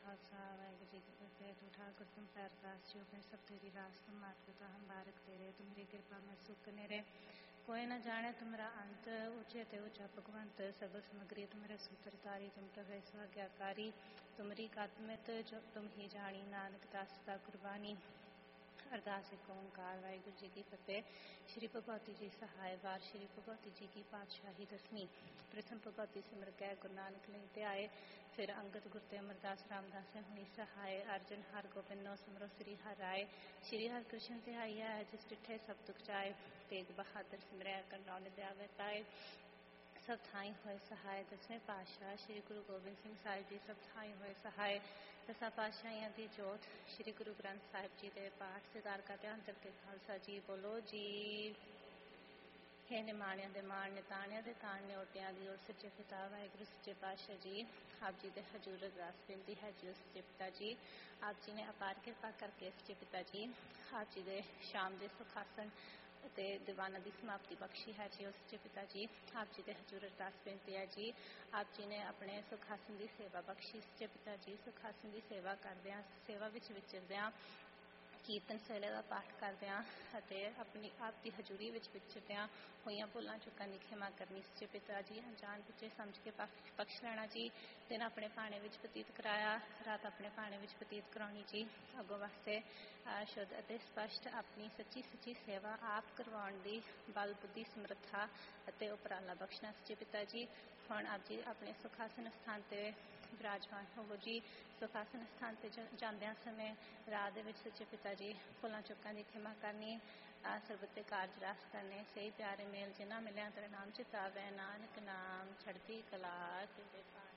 खालसा वाहिगुरू जी की फतेह। तू ठाकुर तुम पैरदास जी अपने सब तेरी रास तुम मात पिता हम बारक तेरे तुम्हारी कृपा में सुख नेरे कोई न जाने तुम्हारा अंत ऊंचे ते ऊंचा भगवंत सब समग्री तुम्हारे सूत्रधारी तुम तवे स्वाज्ञाकारी तुमरी कात्मित जो तुम ही जानी नानक दास दा कुर्बानी। अरदास एक ओंकार वाहिगुरू जी की फतेह। श्री भगवती जी सहाय वार श्री भगवती जी की पातशाही दसवीं। प्रथम भगवती सिमर कै गुरु नानक नहीं ते आए फिर अंगद गुरते अमरदास रामदास हुई सहाय अर्जन हर गोबिंदो सिमरो श्री हर राय श्री हर कृष्ण ते आई है जिस डिठे सब दुख जाए तेग बहादुर सिमरै करनौ निद्यावे ताए सब थाई होए सहाय। दसवें पातशाह श्री गुरु गोबिंद सिंह साहिब जी सब थाई होए सहाय। दसा पातशाहियां दी जोत श्री गुरु ग्रंथ साहिब जी दे पाठ सिदार का ध्यान करके खालसा जी बोलो जी। हे निमाणिया दे मान निताणिया दे ताण न्योटिया दी ओर सच्चे पिता वाहिगुरु सच्चे पातशाह जी आप जी दे हजूर अरदास बेनती है जी सच्चे पिता जी आप जी ने अपार कृपा करके सच्चे पिता जी आप जी दे शाम दे सुखासन ते दीवाना की समाप्ति बख्शी है जी सच्चे पिता जी आप जी के हजूर अरदास बेनती है जी आप जी ने अपने सुखासन की सेवा बख्शी सच्चे पिता जी सुखासन की सेवा करदे सेवा विचरदे कीर्तन सवेले का पाठ करदे अपनी आप की हजूरी विचरदे हुई भुलों चुकां की क्षमा करनी सच्चे पिता जी अनजान बच्चे समझ के बख्श लेना जी दिन अपने भाने विच बतीत कराया रात अपने भाने विच बतीत करानी जी अगों वास्ते शुद्ध अते स्पष्ट अपनी सच्ची सच्ची सेवा आप करवाउण दी बल बुद्धि समर्था अते उपराला बख्शना सच्चे पिता जी। हुण आप जी अपने सुखासन स्थान ते विराजमान होवो जी सुखासन स्थान ते जांदियां समय राह दे विच सच्चे पिता जी भुलां चुकां दी क्षमा करनी सरबत दे कारज रास करने सही प्यारे मेल जिन्ना मिलिया तेरे नाम चितावे नानक नाम छड़ती कला